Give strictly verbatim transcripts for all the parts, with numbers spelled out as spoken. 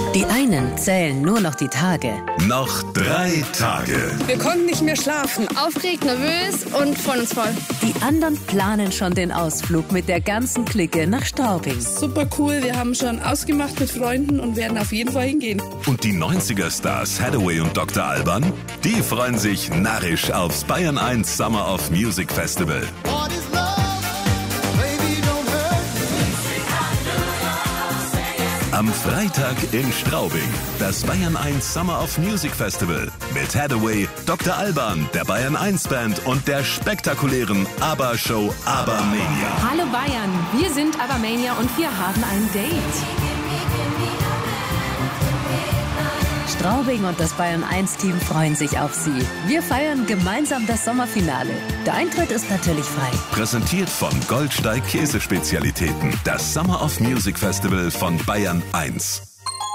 Die einen zählen nur noch die Tage. Noch drei Tage. Wir konnten nicht mehr schlafen. Aufgeregt, nervös und voll uns voll. Die anderen planen schon den Ausflug mit der ganzen Clique nach Straubing. Super cool, wir haben schon ausgemacht mit Freunden und werden auf jeden Fall hingehen. Und die neunziger-Stars Hathaway und Doktor Alban, die freuen sich narrisch aufs Bayern eins Summer of Music Festival. Am Freitag in Straubing, das Bayern eins Summer of Music Festival mit Hathaway, Doktor Alban, der Bayern eins Band und der spektakulären ABBA-Show ABBA-Mania. Hallo Bayern, wir sind ABBA-Mania und wir haben ein Date. Straubing und das Bayern eins Team freuen sich auf Sie. Wir feiern gemeinsam das Sommerfinale. Der Eintritt ist natürlich frei. Präsentiert von Goldsteig Käsespezialitäten. Das Summer of Music Festival von Bayern eins.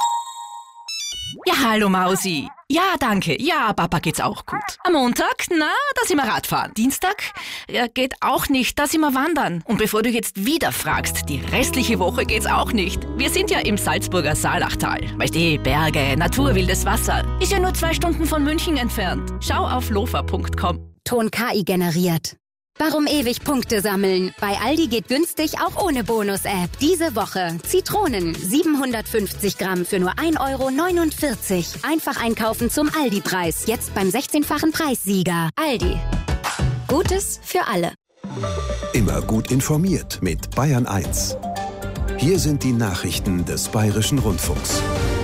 Ja, hallo Mausi. Ja, danke. Ja, Papa geht's auch gut. Am Montag, na, da sind wir Radfahren. Dienstag, ja, geht auch nicht, da sind wir wandern. Und bevor du jetzt wieder fragst, die restliche Woche geht's auch nicht. Wir sind ja im Salzburger Saalachtal. Weißt du, Berge, Natur, wildes Wasser. Ist ja nur zwei Stunden von München entfernt. Schau auf lofa punkt com. Ton K I generiert. Warum ewig Punkte sammeln? Bei Aldi geht günstig auch ohne Bonus-App. Diese Woche Zitronen siebenhundertfünfzig Gramm für nur ein Euro neunundvierzig. Einfach einkaufen zum Aldi-Preis. Jetzt beim sechzehnfachen Preissieger. Aldi. Gutes für alle. Immer gut informiert mit Bayern eins. Hier sind die Nachrichten des Bayerischen Rundfunks.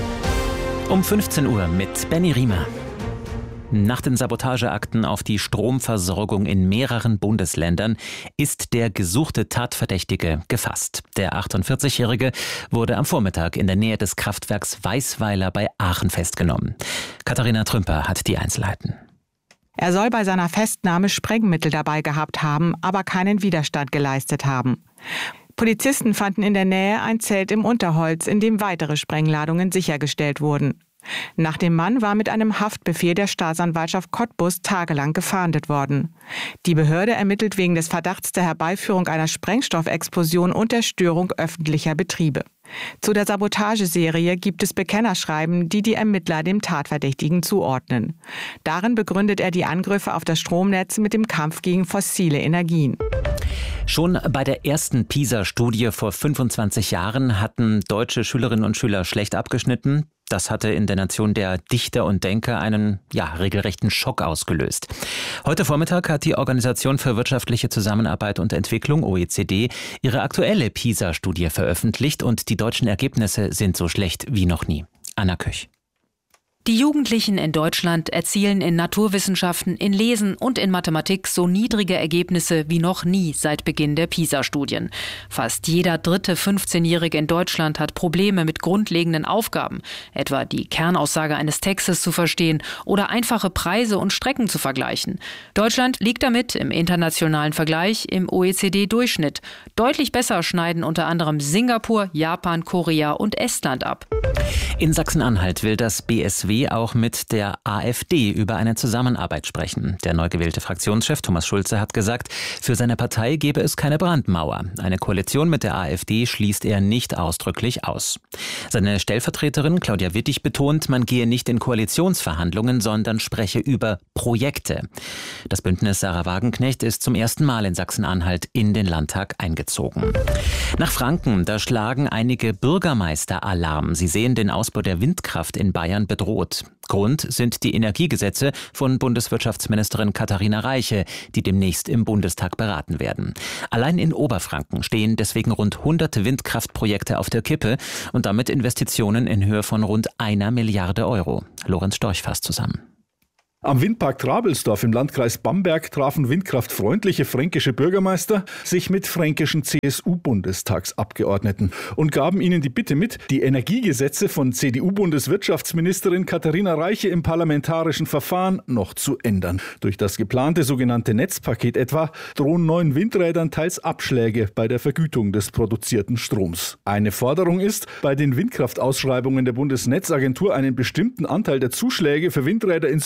Um fünfzehn Uhr mit Benny Riemer. Nach den Sabotageakten auf die Stromversorgung in mehreren Bundesländern ist der gesuchte Tatverdächtige gefasst. Der achtundvierzigjährige wurde am Vormittag in der Nähe des Kraftwerks Weißweiler bei Aachen festgenommen. Katharina Trümper hat die Einzelheiten. Er soll bei seiner Festnahme Sprengmittel dabei gehabt haben, aber keinen Widerstand geleistet haben. Polizisten fanden in der Nähe ein Zelt im Unterholz, in dem weitere Sprengladungen sichergestellt wurden. Nach dem Mann war mit einem Haftbefehl der Staatsanwaltschaft Cottbus tagelang gefahndet worden. Die Behörde ermittelt wegen des Verdachts der Herbeiführung einer Sprengstoffexplosion und der Störung öffentlicher Betriebe. Zu der Sabotageserie gibt es Bekennerschreiben, die die Ermittler dem Tatverdächtigen zuordnen. Darin begründet er die Angriffe auf das Stromnetz mit dem Kampf gegen fossile Energien. Schon bei der ersten PISA-Studie vor fünfundzwanzig Jahren hatten deutsche Schülerinnen und Schüler schlecht abgeschnitten. Das hatte in der Nation der Dichter und Denker einen, ja, regelrechten Schock ausgelöst. Heute Vormittag hat die Organisation für wirtschaftliche Zusammenarbeit und Entwicklung, O E C D, ihre aktuelle PISA-Studie veröffentlicht und die deutschen Ergebnisse sind so schlecht wie noch nie. Anna Köch. Die Jugendlichen in Deutschland erzielen in Naturwissenschaften, in Lesen und in Mathematik so niedrige Ergebnisse wie noch nie seit Beginn der PISA-Studien. Fast jeder dritte fünfzehnjährige in Deutschland hat Probleme mit grundlegenden Aufgaben, etwa die Kernaussage eines Textes zu verstehen oder einfache Preise und Strecken zu vergleichen. Deutschland liegt damit im internationalen Vergleich im O E C D-Durchschnitt. Deutlich besser schneiden unter anderem Singapur, Japan, Korea und Estland ab. In Sachsen-Anhalt will das B S W auch mit der AfD über eine Zusammenarbeit sprechen. Der neu gewählte Fraktionschef Thomas Schulze hat gesagt, für seine Partei gebe es keine Brandmauer. Eine Koalition mit der AfD schließt er nicht ausdrücklich aus. Seine Stellvertreterin Claudia Wittig betont, man gehe nicht in Koalitionsverhandlungen, sondern spreche über Projekte. Das Bündnis Sarah Wagenknecht ist zum ersten Mal in Sachsen-Anhalt in den Landtag eingezogen. Nach Franken, da schlagen einige Bürgermeister Alarm. Sie sehen den Ausbau der Windkraft in Bayern bedroht. Grund sind die Energiegesetze von Bundeswirtschaftsministerin Katharina Reiche, die demnächst im Bundestag beraten werden. Allein in Oberfranken stehen deswegen rund hundert Windkraftprojekte auf der Kippe und damit Investitionen in Höhe von rund einer Milliarde Euro. Lorenz Storch fasst zusammen. Am Windpark Trabelsdorf im Landkreis Bamberg trafen windkraftfreundliche fränkische Bürgermeister sich mit fränkischen C S U-Bundestagsabgeordneten und gaben ihnen die Bitte mit, die Energiegesetze von C D U-Bundeswirtschaftsministerin Katharina Reiche im parlamentarischen Verfahren noch zu ändern. Durch das geplante sogenannte Netzpaket etwa drohen neuen Windrädern teils Abschläge bei der Vergütung des produzierten Stroms. Eine Forderung ist, bei den Windkraftausschreibungen der Bundesnetzagentur einen bestimmten Anteil der Zuschläge für Windräder in Süddeutschland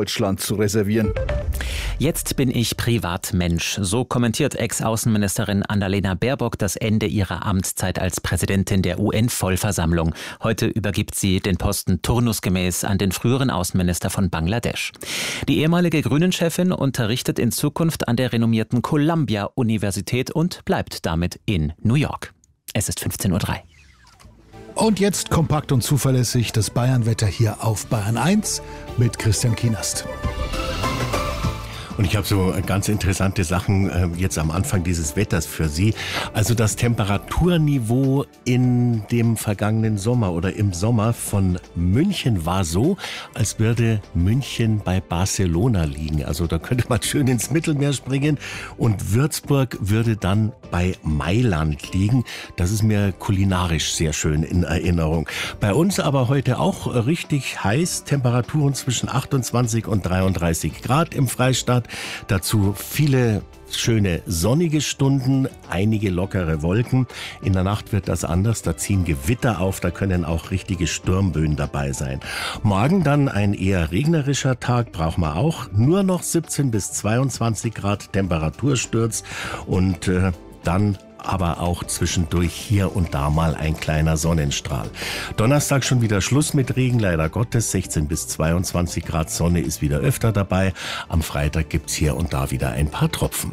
Ostdeutschland zu reservieren. Jetzt bin ich Privatmensch. So kommentiert Ex-Außenministerin Annalena Baerbock das Ende ihrer Amtszeit als Präsidentin der U N-Vollversammlung. Heute übergibt sie den Posten turnusgemäß an den früheren Außenminister von Bangladesch. Die ehemalige Grünen-Chefin unterrichtet in Zukunft an der renommierten Columbia-Universität und bleibt damit in New York. Es ist fünfzehn Uhr drei. Und jetzt kompakt und zuverlässig das Bayern-Wetter hier auf Bayern eins mit Christian Kienast. Und ich habe so ganz interessante Sachen äh, jetzt am Anfang dieses Wetters für Sie. Also das Temperaturniveau in dem vergangenen Sommer oder im Sommer von München war so, als würde München bei Barcelona liegen. Also da könnte man schön ins Mittelmeer springen und Würzburg würde dann bei Mailand liegen. Das ist mir kulinarisch sehr schön in Erinnerung. Bei uns aber heute auch richtig heiß, Temperaturen zwischen achtundzwanzig und dreiunddreißig Grad im Freistaat. Dazu viele schöne sonnige Stunden, einige lockere Wolken. In der Nacht wird das anders, da ziehen Gewitter auf, da können auch richtige Sturmböen dabei sein. Morgen dann ein eher regnerischer Tag, brauchen wir auch. Nur noch siebzehn bis zweiundzwanzig Grad Temperatursturz und äh, dann aber auch zwischendurch hier und da mal ein kleiner Sonnenstrahl. Donnerstag schon wieder Schluss mit Regen, leider Gottes. sechzehn bis zweiundzwanzig Grad Sonne ist wieder öfter dabei. Am Freitag gibt's hier und da wieder ein paar Tropfen.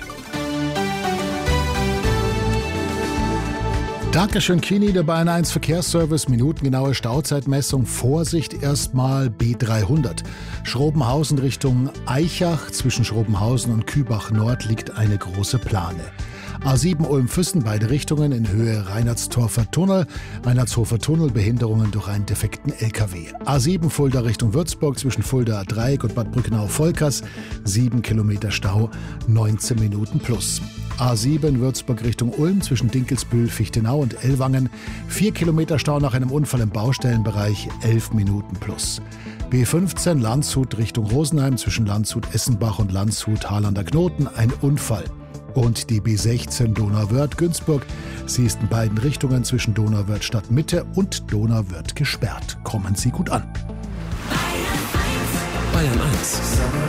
Dankeschön, Kini, der Bayern eins Verkehrsservice. Minutengenaue Stauzeitmessung. Vorsicht erstmal B dreihundert. Schrobenhausen Richtung Aichach. Zwischen Schrobenhausen und Kübach Nord liegt eine große Plane. A sieben Ulm-Füssen, beide Richtungen in Höhe Reinhardstorfer Tunnel. Reinhardshofer Tunnel, Behinderungen durch einen defekten L K W. A sieben Fulda Richtung Würzburg zwischen Fulda Dreieck und Bad Brückenau-Volkers. sieben Kilometer Stau, neunzehn Minuten plus. A sieben Würzburg Richtung Ulm zwischen Dinkelsbühl, Fichtenau und Ellwangen. vier Kilometer Stau nach einem Unfall im Baustellenbereich, elf Minuten plus. B fünfzehn Landshut Richtung Rosenheim zwischen Landshut-Essenbach und Landshut-Harlander Knoten, ein Unfall. Und die B sechzehn Donauwörth-Günzburg. Sie ist in beiden Richtungen zwischen Donauwörth Stadtmitte und Donauwörth gesperrt. Kommen Sie gut an. Bayern eins.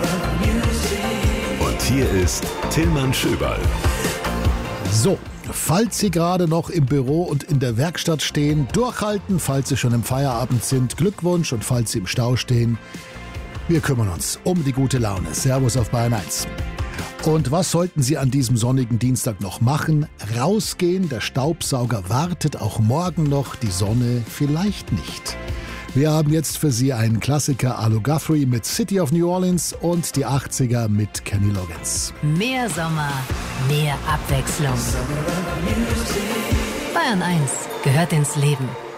Und hier ist Tillmann Schöberl. So, falls Sie gerade noch im Büro und in der Werkstatt stehen, durchhalten, falls Sie schon im Feierabend sind, Glückwunsch, und falls Sie im Stau stehen, wir kümmern uns um die gute Laune. Servus auf Bayern eins. Und was sollten Sie an diesem sonnigen Dienstag noch machen? Rausgehen, der Staubsauger wartet auch morgen noch, die Sonne vielleicht nicht. Wir haben jetzt für Sie einen Klassiker, Arlo Guthrie mit City of New Orleans und die achtziger mit Kenny Loggins. Mehr Sommer, mehr Abwechslung. Bayern eins gehört ins Leben.